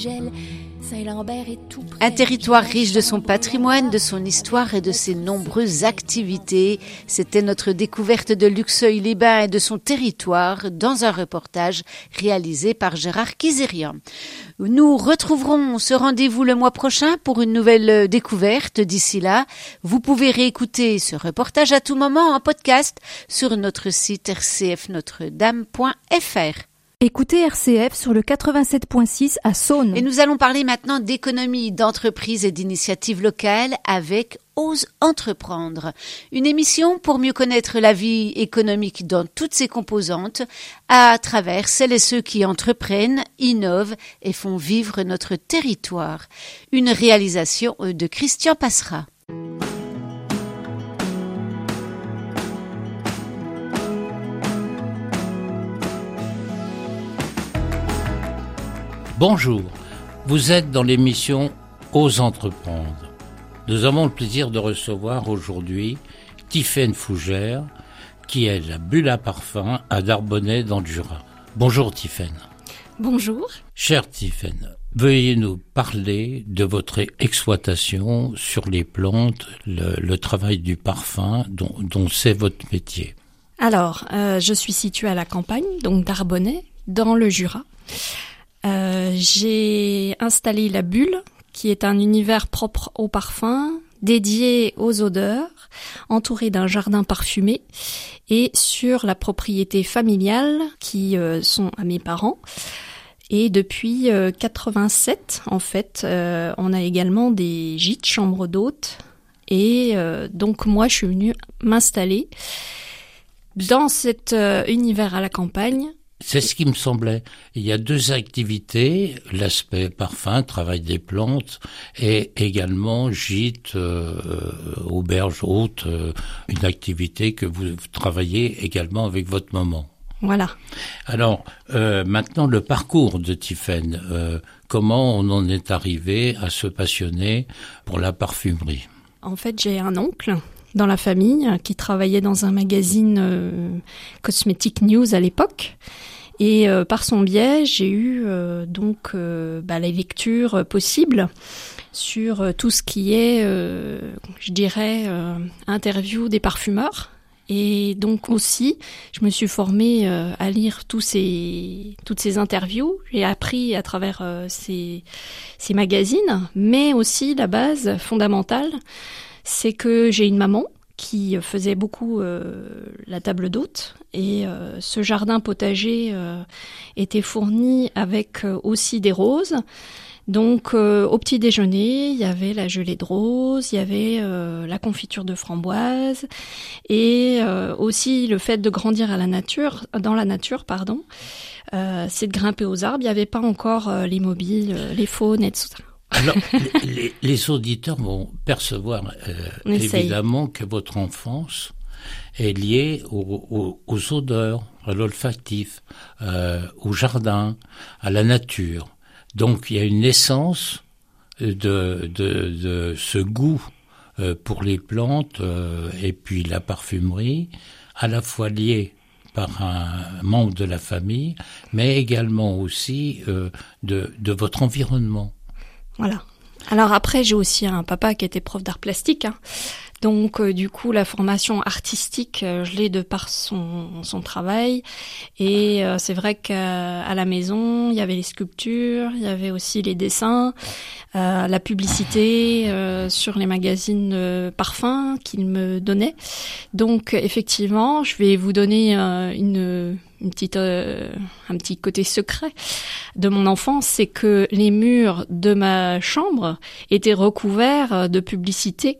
Saint-Lambert est tout près. Un territoire riche de son patrimoine, de son histoire et de ses nombreuses activités. C'était notre découverte de Luxeuil-les-Bains et de son territoire dans un reportage réalisé par Gérard Kizerian. Nous retrouverons ce rendez-vous le mois prochain pour une nouvelle découverte. D'ici là, vous pouvez réécouter ce reportage à tout moment en podcast sur notre site rcfnotredame.fr. Écoutez RCF sur le 87.6 à Saône. Et nous allons parler maintenant d'économie, d'entreprise et d'initiatives locales avec Ose Entreprendre. Une émission pour mieux connaître la vie économique dans toutes ses composantes à travers celles et ceux qui entreprennent, innovent et font vivre notre territoire. Une réalisation de Christian Passera. Bonjour, vous êtes dans l'émission Ose Entreprendre. Nous avons le plaisir de recevoir aujourd'hui Tiffaine Fougère, qui est la bulle à parfum à Narbonnais dans le Jura. Bonjour Tiffaine. Bonjour. Chère Tiffaine, veuillez nous parler de votre exploitation sur les plantes, le travail du parfum dont c'est votre métier. Alors, je suis située à la campagne, donc Narbonnais, dans le Jura. J'ai installé la bulle, qui est un univers propre au parfum, dédié aux odeurs, entouré d'un jardin parfumé, et sur la propriété familiale qui sont à mes parents. Et depuis 87, en fait, on a également des gîtes, chambres d'hôtes, et donc moi je suis venue m'installer dans cet univers à la campagne. C'est ce qui me semblait. Il y a deux activités, l'aspect parfum, travail des plantes, et également gîte, auberge haute, une activité que vous travaillez également avec votre maman. Voilà. Alors, maintenant le parcours de Tiffaine, comment on en est arrivé à se passionner pour la parfumerie? En fait, j'ai un oncle dans la famille qui travaillait dans un magazine Cosmetic News à l'époque. Et par son biais, j'ai eu les lectures possibles sur tout ce qui est, interview des parfumeurs. Et donc aussi, je me suis formée à lire toutes ces interviews. J'ai appris à travers ces magazines, mais aussi la base fondamentale, c'est que j'ai une maman qui faisait beaucoup la table d'hôte et ce jardin potager était fourni avec aussi des roses. Donc au petit déjeuner, il y avait la gelée de rose, il y avait la confiture de framboise et aussi le fait de grandir dans la nature, c'est de grimper aux arbres. Il n'y avait pas encore les mobiles, les faunes et tout ça. Alors, les auditeurs vont percevoir évidemment que votre enfance est liée aux odeurs, à l'olfactif, au jardin, à la nature. Donc, il y a une essence de ce goût pour les plantes et puis la parfumerie, à la fois liée par un membre de la famille, mais également aussi de votre environnement. Voilà. Alors après, j'ai aussi un papa qui était prof d'art plastique. Donc du coup, la formation artistique, je l'ai de par son travail. Et c'est vrai qu'à la maison, il y avait les sculptures, il y avait aussi les dessins, la publicité sur les magazines parfums qu'il me donnait. Donc effectivement, je vais vous donner un petit côté secret de mon enfance, c'est que les murs de ma chambre étaient recouverts de publicités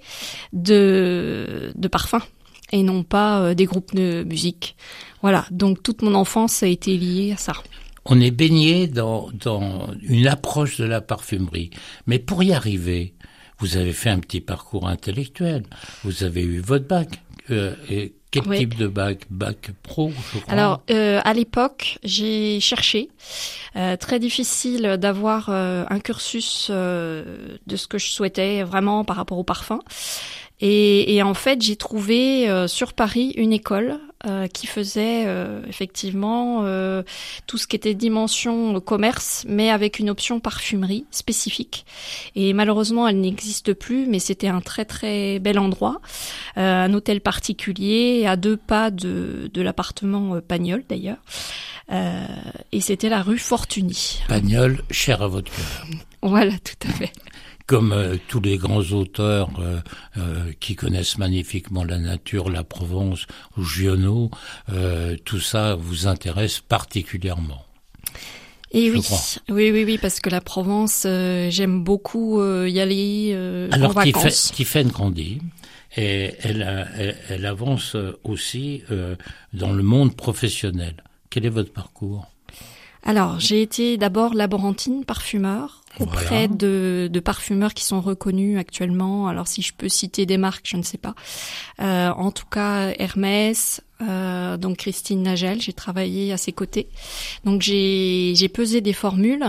de parfums et non pas des groupes de musique. Voilà, donc toute mon enfance a été liée à ça. On est baigné dans une approche de la parfumerie, mais pour y arriver, vous avez fait un petit parcours intellectuel, vous avez eu votre bac. Quel type de bac? Bac pro, je crois. Alors, à l'époque, j'ai cherché. Très difficile d'avoir un cursus de ce que je souhaitais vraiment par rapport au parfum. Et en fait, j'ai trouvé sur Paris une école qui faisait effectivement tout ce qui était dimension commerce, mais avec une option parfumerie spécifique. Et malheureusement, elle n'existe plus, mais c'était un très très bel endroit, un hôtel particulier à 2 pas de l'appartement Pagnol d'ailleurs. Et c'était la rue Fortuny. Pagnol, cher à votre cœur. Voilà, tout à fait. Comme tous les grands auteurs qui connaissent magnifiquement la nature, la Provence ou Giono, tout ça vous intéresse particulièrement. Et oui, parce que la Provence, j'aime beaucoup y aller en vacances. Alors, Tiffaine grandit. Et elle avance aussi dans le monde professionnel. Quel est votre parcours ? Alors, j'ai été d'abord laborantine parfumeur auprès de parfumeurs qui sont reconnus actuellement. Alors, si je peux citer des marques, je ne sais pas. En tout cas, Hermès, donc Christine Nagel, j'ai travaillé à ses côtés. Donc, j'ai pesé des formules.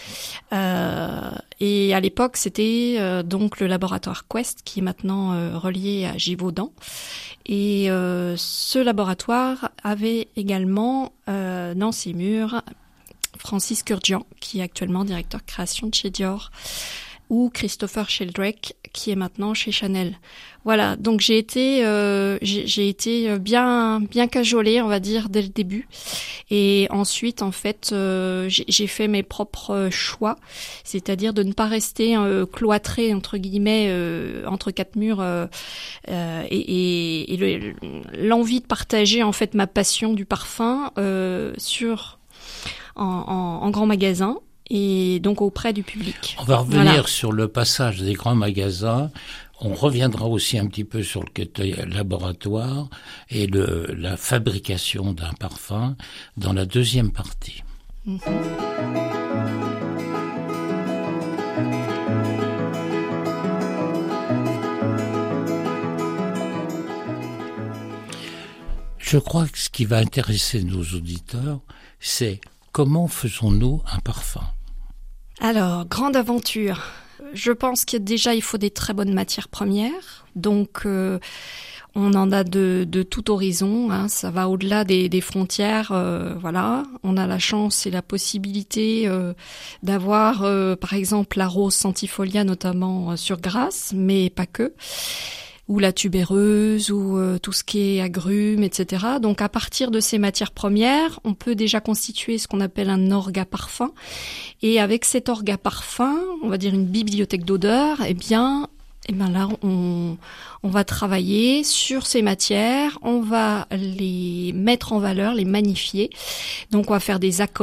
Et à l'époque, c'était donc le laboratoire Quest, qui est maintenant relié à Givaudan. Et ce laboratoire avait également dans ses murs Francis Kurkdjian, qui est actuellement directeur création de chez Dior, ou Christopher Sheldrake, qui est maintenant chez Chanel. Voilà, donc j'ai été bien cajolée, on va dire, dès le début. Et ensuite, en fait, j'ai fait mes propres choix, c'est-à-dire de ne pas rester cloîtrée entre guillemets entre 4 murs et l'envie de partager en fait ma passion du parfum en grand magasin et donc auprès du public. On va revenir sur le passage des grands magasins. On reviendra aussi un petit peu sur le côté laboratoire et la fabrication d'un parfum dans la deuxième partie. Je crois que ce qui va intéresser nos auditeurs, c'est comment faisons-nous un parfum ? Alors, grande aventure. Je pense que déjà, il faut des très bonnes matières premières. Donc, on en a de tout horizon. Hein. Ça va au-delà des frontières. Voilà. On a la chance et la possibilité d'avoir, par exemple, la rose centifolia, notamment sur Grasse, mais pas que. Ou la tubéreuse, ou tout ce qui est agrumes, etc. Donc à partir de ces matières premières, on peut déjà constituer ce qu'on appelle un orga parfum. Et avec cet orga parfum, on va dire une bibliothèque d'odeurs, eh bien là, on va travailler sur ces matières, on va les mettre en valeur, les magnifier. Donc on va faire des accords